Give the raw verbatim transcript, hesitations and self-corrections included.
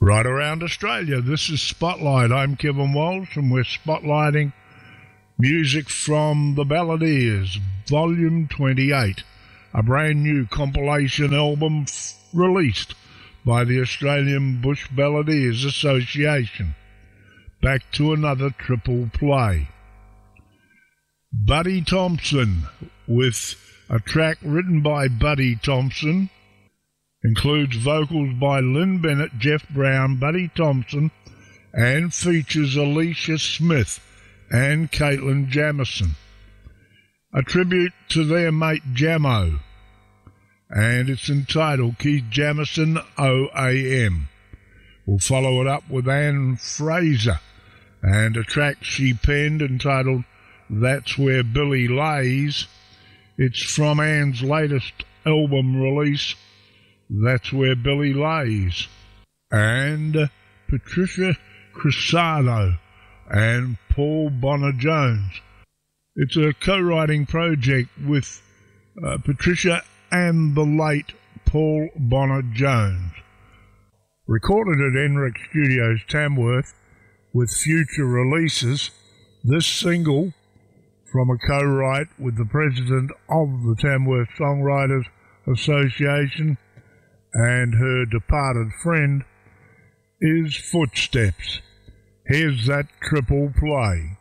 Right around Australia, this is Spotlight. I'm Kevin Walsh, and we're spotlighting music from the Balladeers, Volume twenty-eight, a brand new compilation album f- released by the Australian Bush Balladeers Association. Back to another triple play. Buddy Thompson, with a track written by Buddy Thompson, includes vocals by Lynn Bennett, Jeff Brown, Buddy Thompson, and features Alicia Smith and Caitlin Jamison. A tribute to their mate Jamo, and it's entitled Keith Jamison O A M. We'll follow it up with Anne Fraser and a track she penned entitled That's Where Billy Lays. It's from Anne's latest album release, That's Where Billy Lays. And Patricia Crisano and Paul Bonner Jones. It's a co-writing project with uh, Patricia and the late Paul Bonner Jones. Recorded at Enric Studios Tamworth with future releases, this single, from a co-write with the president of the Tamworth Songwriters Association and her departed friend, is Footsteps. Here's that triple play.